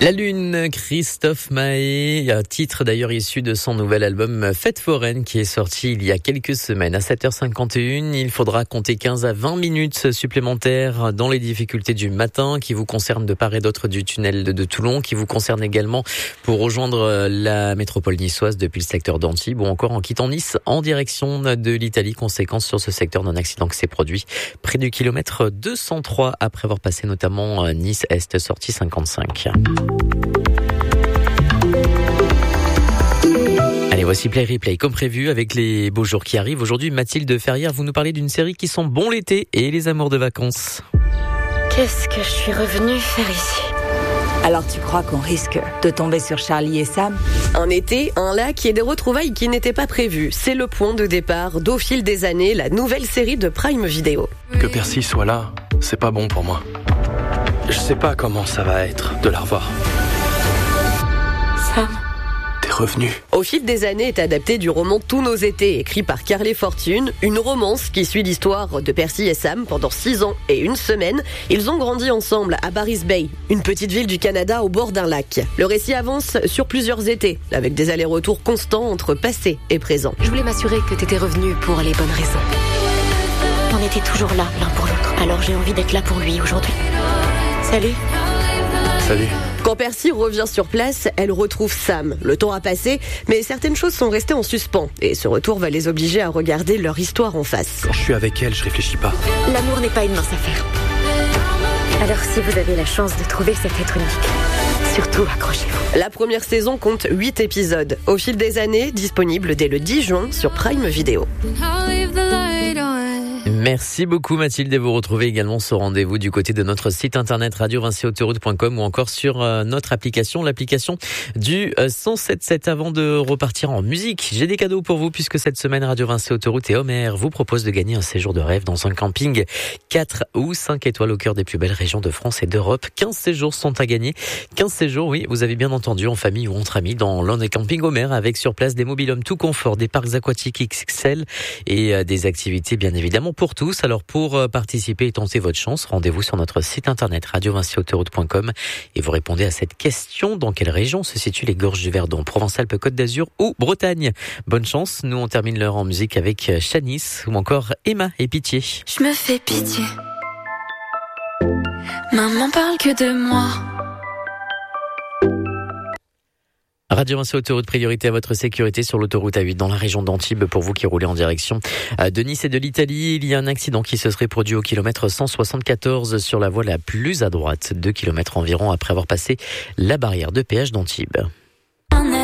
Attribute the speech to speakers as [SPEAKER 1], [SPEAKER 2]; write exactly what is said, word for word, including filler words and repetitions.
[SPEAKER 1] La Lune, Christophe Maé, un titre d'ailleurs issu de son nouvel album Fête foraine qui est sorti il y a quelques semaines. À sept heures cinquante et une, il faudra compter quinze à vingt minutes supplémentaires dans les difficultés du matin qui vous concernent de part et d'autre du tunnel de Toulon, qui vous concernent également pour rejoindre la métropole niçoise depuis le secteur d'Antibes ou encore en quittant Nice en direction de l'Italie. Conséquence sur ce secteur d'un accident qui s'est produit près du kilomètre deux cent trois après avoir passé notamment Nice-Est, sortie cinquante-cinq. Allez, voici Play Replay comme prévu avec les beaux jours qui arrivent. Aujourd'hui, Mathilde Ferrière, vous nous parlez d'une série qui sent bon l'été et les amours de vacances.
[SPEAKER 2] Qu'est-ce que je suis revenue faire ici ?
[SPEAKER 3] Alors tu crois qu'on risque de tomber sur Charlie et Sam ?
[SPEAKER 4] Un été, un lac et des retrouvailles qui n'étaient pas prévues. C'est le point de départ d'Au fil des années, la nouvelle série de Prime Video.
[SPEAKER 5] Que Percy soit là, c'est pas bon pour moi. Je sais pas comment ça va être de la revoir.
[SPEAKER 2] Sam.
[SPEAKER 5] T'es revenu.
[SPEAKER 4] Au fil des années est adapté du roman Tous nos étés, écrit par Carly Fortune, une romance qui suit l'histoire de Percy et Sam pendant six ans et une semaine. Ils ont grandi ensemble à Barry's Bay, une petite ville du Canada au bord d'un lac. Le récit avance sur plusieurs étés, avec des allers-retours constants entre passé et présent.
[SPEAKER 2] Je voulais m'assurer que t'étais revenu pour les bonnes raisons. On était toujours là, l'un pour l'autre. Alors j'ai envie d'être là pour lui aujourd'hui. Salut.
[SPEAKER 5] Salut.
[SPEAKER 4] Quand Percy revient sur place, elle retrouve Sam. Le temps a passé, mais certaines choses sont restées en suspens. Et ce retour va les obliger à regarder leur histoire en face.
[SPEAKER 5] Quand je suis avec elle, je réfléchis pas.
[SPEAKER 2] L'amour n'est pas une mince affaire. Alors si vous avez la chance de trouver cet être unique, surtout accrochez-vous.
[SPEAKER 4] La première saison compte huit épisodes. Au fil des années, disponible dès le dix juin sur Prime Video.
[SPEAKER 1] Merci beaucoup Mathilde et vous retrouvez également ce rendez-vous du côté de notre site internet radio vinci autoroute point com ou encore sur euh, notre application, l'application du euh, cent sept sept. Avant de repartir en musique, j'ai des cadeaux pour vous puisque cette semaine Radio Vinci Autoroute et Homer vous propose de gagner un séjour de rêve dans un camping quatre ou cinq étoiles au cœur des plus belles régions de France et d'Europe. quinze séjours sont à gagner. quinze séjours, oui, vous avez bien entendu, en famille ou entre amis dans l'un des campings Homer avec sur place des mobil-homes tout confort, des parcs aquatiques X X L et euh, des activités bien évidemment pour tous. Alors pour participer et tenter votre chance, rendez-vous sur notre site internet radio vinci autoroute point com et vous répondez à cette question: dans quelle région se situent les Gorges du Verdon, Provence-Alpes-Côte d'Azur ou Bretagne? Bonne chance, nous on termine l'heure en musique avec Shanice ou encore Emma et Pitié.
[SPEAKER 6] Je me fais pitié, maman parle que de moi.
[SPEAKER 1] Radio Vinci Autoroute, priorité à votre sécurité sur l'autoroute A huit dans la région d'Antibes. Pour vous qui roulez en direction de Nice et de l'Italie, il y a un accident qui se serait produit au kilomètre cent soixante-quatorze sur la voie la plus à droite, deux kilomètres environ après avoir passé la barrière de péage d'Antibes.